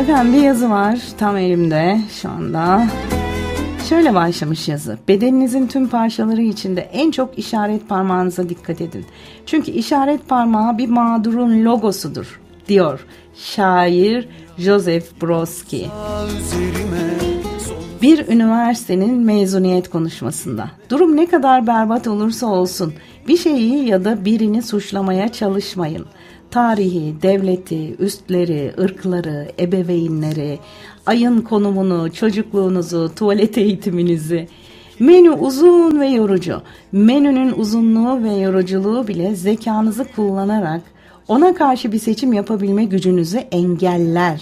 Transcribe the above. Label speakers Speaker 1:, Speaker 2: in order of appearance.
Speaker 1: Efendim bir yazı var tam elimde şu anda. Şöyle başlamış yazı. Bedeninizin tüm parçaları içinde en çok işaret parmağınıza dikkat edin. Çünkü işaret parmağı bir mağdurun logosudur, diyor şair Joseph Brodsky. Bir üniversitenin mezuniyet konuşmasında. Durum ne kadar berbat olursa olsun bir şeyi ya da birini suçlamaya çalışmayın. Tarihi, devleti, üstleri, ırkları, ebeveynleri, ayın konumunu, çocukluğunuzu, tuvalet eğitiminizi. Menü uzun ve yorucu. Menünün uzunluğu ve yoruculuğu bile zekanızı kullanarak ona karşı bir seçim yapabilme gücünüzü engeller.